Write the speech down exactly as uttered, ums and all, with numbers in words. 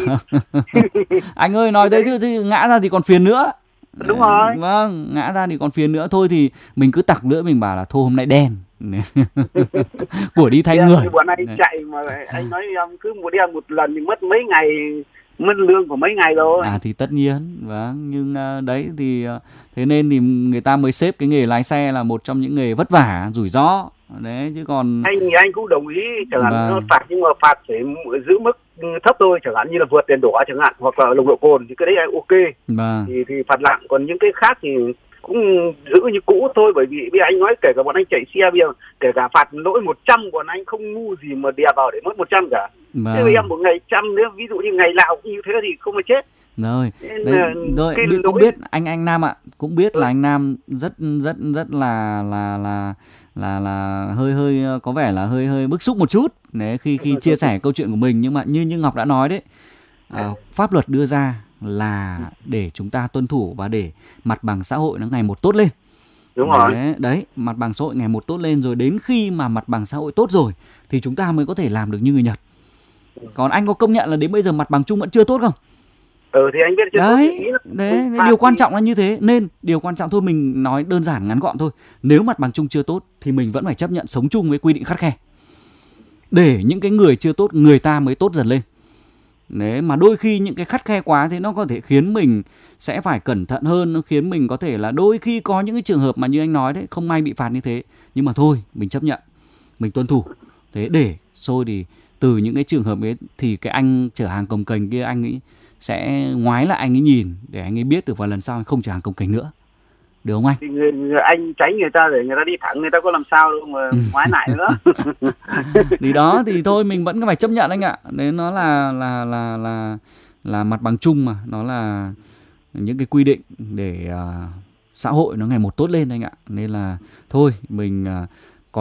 Anh ơi nói thế chứ, chứ ngã ra thì còn phiền nữa. Đúng rồi. Vâng, ngã ra thì còn phiền nữa. Thôi thì mình cứ tặc lưỡi mình bảo là thôi hôm nay đen. Của đi thay Đen người. thì bọn anh Đấy. chạy mà anh nói em cứ một đen một lần thì mất mấy ngày, mất lương của mấy ngày rồi. À thì tất nhiên, vâng, nhưng uh, đấy thì uh, thế nên thì người ta mới xếp cái nghề lái xe là một trong những nghề vất vả, rủi ro. Đấy chứ còn Anh thì anh cũng đồng ý, chẳng hạn nó vâng. phạt nhưng mà phạt phải giữ mức thấp thôi, chẳng hạn như là vượt đèn đỏ chẳng hạn, hoặc là nồng độ cồn thì cái đấy là ok. Vâng. Thì thì phạt nặng, còn những cái khác thì cũng giữ như cũ thôi, bởi vì bây giờ anh nói kể cả bọn anh chạy xe bây giờ kể cả phạt lỗi một trăm bọn anh không ngu gì mà đè vào để mất một trăm cả. Vâng. Thế em một ngày trăm nữa, ví dụ như ngày nào cũng như thế thì không phải chết. Rồi, Nên đấy, là rồi cái biết, cũng lỗi- biết anh anh Nam ạ, cũng biết là Ừ. anh Nam rất rất rất là là là là là hơi hơi ờ, có vẻ là hơi hơi bức xúc một chút đấy khi khi chia sẻ câu chuyện của mình, nhưng mà như như Ngọc đã nói đấy, ờ, pháp luật đưa ra là để chúng ta tuân thủ và để mặt bằng xã hội nó ngày một tốt lên. Đúng rồi. Đấy, đấy, mặt bằng xã hội ngày một tốt lên, rồi đến khi mà mặt bằng xã hội tốt rồi thì chúng ta mới có thể làm được như người Nhật. Còn anh có công nhận là đến bây giờ mặt bằng chung vẫn chưa tốt không? Ừ thì anh biết chưa. Đấy, đấy, điều quan trọng là như thế. Nên điều quan trọng thôi, mình nói đơn giản ngắn gọn thôi. Nếu mặt bằng chung chưa tốt thì mình vẫn phải chấp nhận sống chung với quy định khắt khe, để những cái người chưa tốt người ta mới tốt dần lên. Đấy, mà đôi khi những cái khắt khe quá thế nó có thể khiến mình sẽ phải cẩn thận hơn, nó khiến mình có thể là đôi khi có những cái trường hợp mà như anh nói đấy, không may bị phạt như thế. Nhưng mà thôi, mình chấp nhận, mình tuân thủ. Thế để rồi thì từ những cái trường hợp ấy thì cái anh chở hàng cồng kềnh kia anh ấy sẽ ngoái lại anh ấy nhìn để anh ấy biết được, và lần sau anh không chở hàng cồng kềnh nữa. Được không anh? Thì người, người anh tránh người ta để người ta đi thẳng, người ta có làm sao đâu mà ngoái lại nữa. Thì đó, thì thôi mình vẫn phải chấp nhận anh ạ. Đấy, nó là là là là là mặt bằng chung mà, nó là những cái quy định để uh, xã hội nó ngày một tốt lên anh ạ. Nên là thôi mình uh,